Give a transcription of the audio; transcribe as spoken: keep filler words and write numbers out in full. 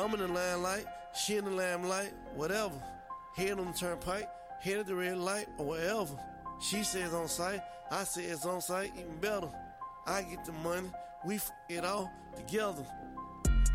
I'm in the limelight, she in the limelight, whatever. Head on the turnpike, head at the red light, or whatever. She says on site, I say it's on site, even better. I get the money, we f*** it all together.